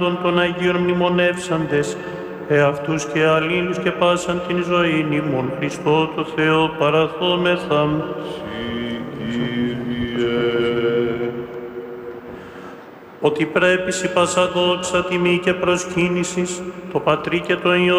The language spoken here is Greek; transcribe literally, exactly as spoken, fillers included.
των Αγίων μνημονεύσαντες, εαυτούς και αλλήλους και πάσαν την ζωή ημών, Χριστό το Θεό παραθόμεθα. Ότι πρέπει σοι πάσα δόξα, τιμή και προσκύνησης, το Πατρί και το Υιό